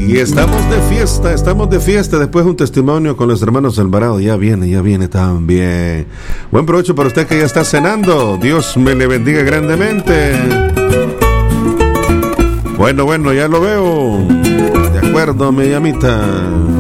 Y estamos de fiesta. Después un testimonio con los hermanos Alvarado. Ya viene también. Buen provecho para usted que ya está cenando. Dios me le bendiga grandemente. Bueno, ya lo veo. De acuerdo, mi llamita.